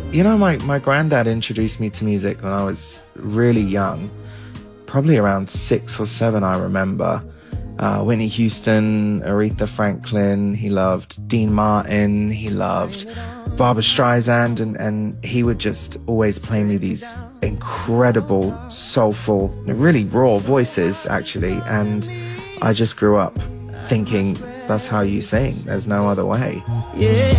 You know, my granddad introduced me to music when I was really young, probably around 6 or 7, I remember. Whitney Houston, Aretha Franklin, he loved Dean Martin, he loved Barbra Streisand, and he would just always play me these incredible, soulful, really raw voices, actually. And I just grew up thinking that's how you sing, there's no other way. Yeah.